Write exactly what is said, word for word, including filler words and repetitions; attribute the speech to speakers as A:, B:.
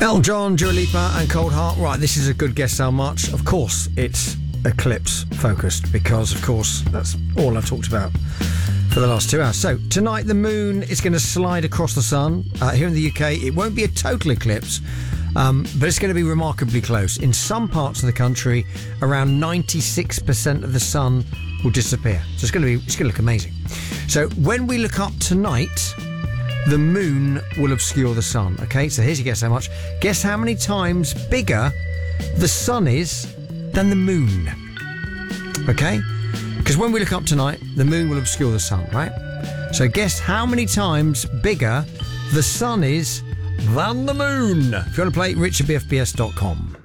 A: Elton John, Dua Lipa and Cold Heart. Right, this is a good guess how much. Of course, it's eclipse focused because, of course, that's all I've talked about for the last two hours. So, tonight the moon is going to slide across the sun. Uh, here in the U K, it won't be a total eclipse, um, but it's going to be remarkably close. In some parts of the country, around ninety-six percent of the sun will disappear. So it's going to be, it's going to look amazing. So, when we look up tonight, the moon will obscure the sun. Okay, so here's your guess how much. Guess how many times bigger the sun is than the moon. Okay? Because when we look up tonight, the moon will obscure the sun, right? So guess how many times bigger the sun is than the moon. If you want to play, richard b f b s dot com.